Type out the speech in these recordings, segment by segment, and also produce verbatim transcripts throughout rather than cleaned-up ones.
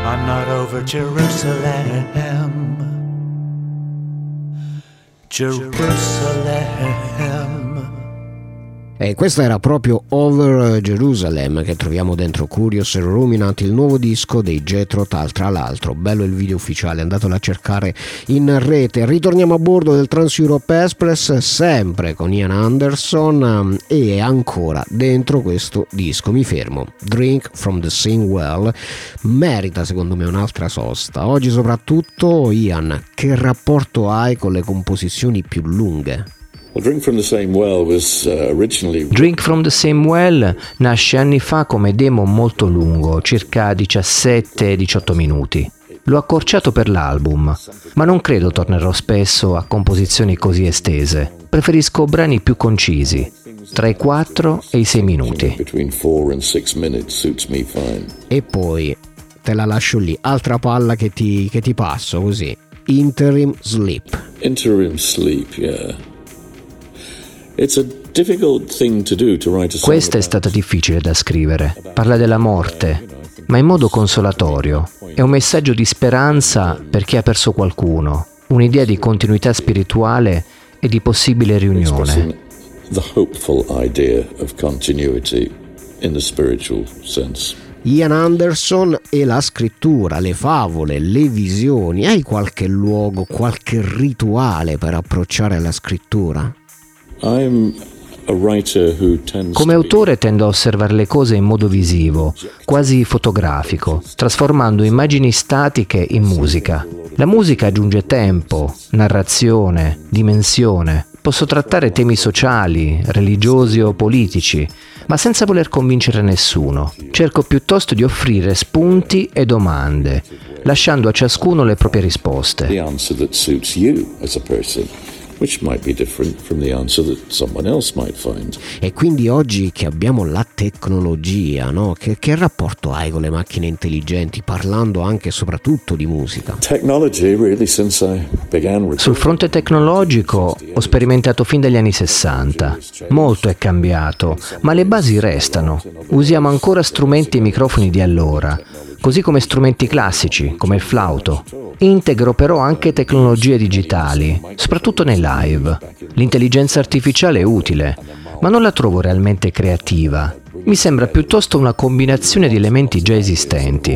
I'm not over Jerusalem. Jerusalem. E questo era proprio Over Jerusalem che troviamo dentro Curious Ruminant, il nuovo disco dei Jethro Tull. Tra l'altro bello il video ufficiale, andatelo a cercare in rete. Ritorniamo a bordo del Trans Europe Express sempre con Ian Anderson e ancora dentro questo disco mi fermo. Drink from the Same Well merita secondo me un'altra sosta. Oggi soprattutto Ian, che rapporto hai con le composizioni più lunghe? Drink from the Same Well was uh, originally... Drink from the Same Well nasce anni fa come demo molto lungo, circa diciassette diciotto minuti. L'ho accorciato per l'album, ma non credo tornerò spesso a composizioni così estese. Preferisco brani più concisi, tra i quattro e i sei minuti. E poi te la lascio lì, altra palla che ti, che ti passo così. Interim Sleep. Interim Sleep, yeah. It's a difficult thing to do to write a song. Questa è stata difficile da scrivere. Parla della morte, ma in modo consolatorio. È un messaggio di speranza per chi ha perso qualcuno, un'idea di continuità spirituale e di possibile riunione. The hopeful idea of continuity in the spiritual sense. Ian Anderson e la scrittura, le favole, le visioni. Hai qualche luogo, qualche rituale per approcciare la scrittura? I'm a writer who tends Come to be... autore tendo a osservare le cose in modo visivo, quasi fotografico, trasformando immagini statiche in musica. La musica aggiunge tempo, narrazione, dimensione. Posso trattare temi sociali, religiosi o politici, ma senza voler convincere nessuno. Cerco piuttosto di offrire spunti e domande, lasciando a ciascuno le proprie risposte. The answer that suits you as a person, which might be different from the answer that someone else might find. E quindi oggi che abbiamo la tecnologia, no? Che, che rapporto hai con le macchine intelligenti, parlando anche e soprattutto di musica? Technology, really, since I began... Sul fronte tecnologico ho sperimentato fin dagli anni sessanta. Molto è cambiato, ma le basi restano. Usiamo ancora strumenti e microfoni di allora, così come strumenti classici, come il flauto. Integro però anche tecnologie digitali, soprattutto nei live. L'intelligenza artificiale è utile, ma non la trovo realmente creativa. Mi sembra piuttosto una combinazione di elementi già esistenti.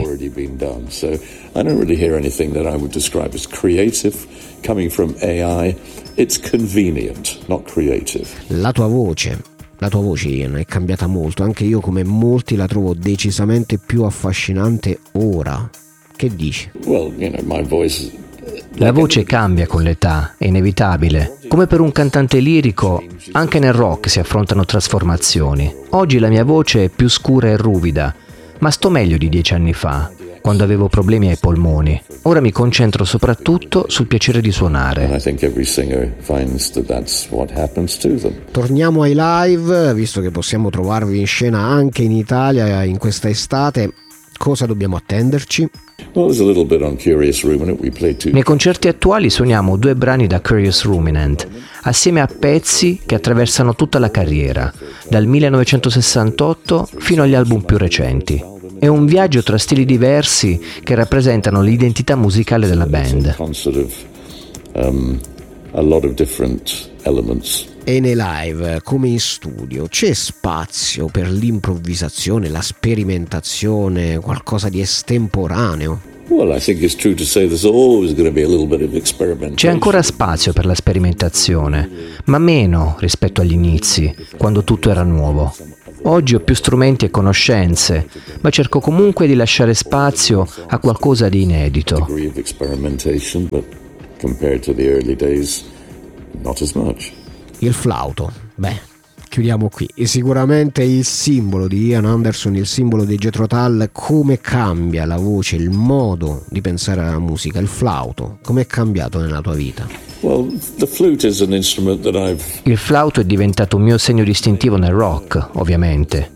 I don't really hear anything that I would describe as creative coming from A I. It's convenient, not creative. La tua voce, la tua voce Ian, è cambiata molto. Anche io, come molti, la trovo decisamente più affascinante ora. Che dici? Well, you know, my voice... La voce cambia con l'età, è inevitabile. Come per un cantante lirico, anche nel rock si affrontano trasformazioni. Oggi la mia voce è più scura e ruvida, ma sto meglio di dieci anni fa, quando avevo problemi ai polmoni. Ora mi concentro soprattutto sul piacere di suonare. I think every singer finds that that's what happens to them. Torniamo ai live, visto che possiamo trovarvi in scena anche in Italia in questa estate. Cosa dobbiamo attenderci? Well, there's a little bit on Curious Ruminant. We played two. Nei concerti attuali suoniamo due brani da Curious Ruminant, assieme a pezzi che attraversano tutta la carriera, dal millenovecentosessantotto fino agli album più recenti. È un viaggio tra stili diversi che rappresentano l'identità musicale della band. Concert of um, a lot of different elements. E nei live, come in studio, c'è spazio per l'improvvisazione, la sperimentazione, qualcosa di estemporaneo? Well, I think it's true to say there's always going to be a little bit of experimentation. C'è ancora spazio per la sperimentazione, ma meno rispetto agli inizi, quando tutto era nuovo. Oggi ho più strumenti e conoscenze, ma cerco comunque di lasciare spazio a qualcosa di inedito. Degree of experimentation, but compared to the early days, not as much. Il flauto, beh, chiudiamo qui. E sicuramente il simbolo di Ian Anderson, il simbolo dei Jethro Tull. Come cambia la voce, il modo di pensare alla musica, il flauto, come è cambiato nella tua vita? Well, the flute is an instrument that I've... Il flauto è diventato un mio segno distintivo nel rock, ovviamente.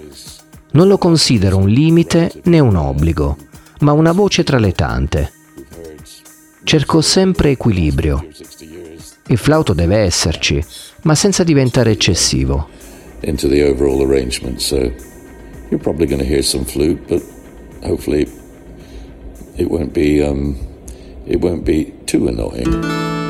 Non lo considero un limite né un obbligo, ma una voce tra le tante. Cerco sempre equilibrio. Il flauto deve esserci, ma senza diventare eccessivo. into the overall arrangement, so you're probably going to hear some flute, but hopefully it won't be um, it won't be too annoying.